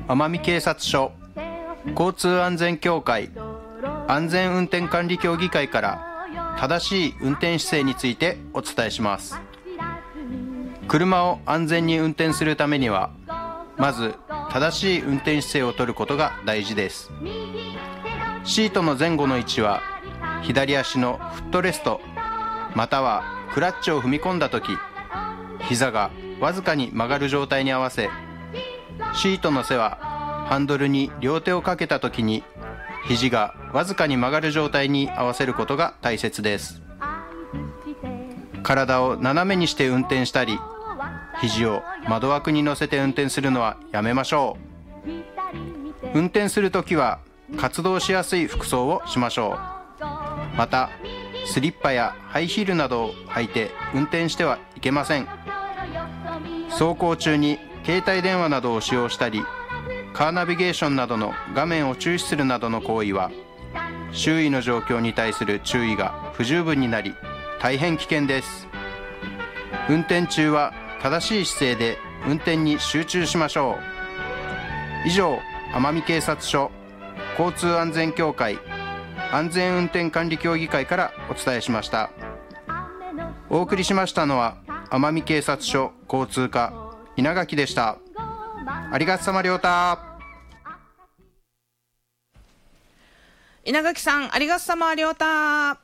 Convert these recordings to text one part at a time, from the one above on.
奄美警察署交通安全協会安全運転管理協議会から正しい運転姿勢についてお伝えします。車を安全に運転するためにはまず正しい運転姿勢をとることが大事です。シートの前後の位置は左足のフットレストまたはクラッチを踏み込んだ時、膝がわずかに曲がる状態に合わせ、シートの背はハンドルに両手をかけた時に肘がわずかに曲がる状態に合わせることが大切です。体を斜めにして運転したり、肘を窓枠に乗せて運転するのはやめましょう。運転するときは活動しやすい服装をしましょう。またスリッパやハイヒールなどを履いて運転してはいけません。走行中に携帯電話などを使用したり、カーナビゲーションなどの画面を注視するなどの行為は周囲の状況に対する注意が不十分になり大変危険です。運転中は正しい姿勢で運転に集中しましょう。以上、奄美警察署交通安全協会安全運転管理協議会からお伝えしました。お送りしましたのは奄美警察署交通課稲垣でした。ありがとさまりょうた。 稲垣さん、ありがとさまりょうた。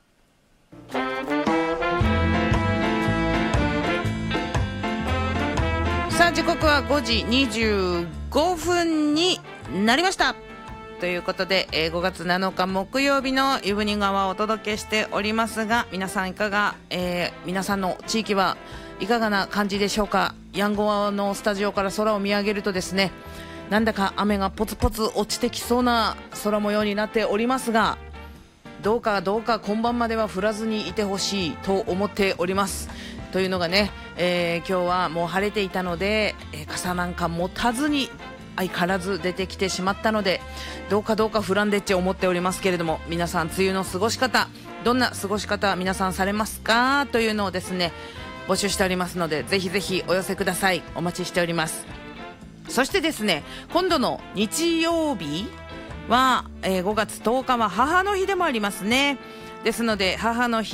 さあ時刻は5時25分になりましたということで、5月7日木曜日のイブニングアワーをお届けしておりますが、皆さんいかが、皆さんの地域はいかがな感じでしょうか。ヤンゴアのスタジオから空を見上げるとですね、なんだか雨がポツポツ落ちてきそうな空模様になっておりますが、どうか今晩までは降らずにいてほしいと思っております。というのがね、今日はもう晴れていたので、傘なんか持たずに相変わらず出てきてしまったので、どうか降らんでっち思っておりますけれども、皆さん梅雨の過ごし方、どんな過ごし方皆さんされますかというのをですね募集しておりますので、ぜひぜひお寄せください。お待ちしております。そしてですね、今度の日曜日は、5月10日は母の日でもありますね。ですので母の日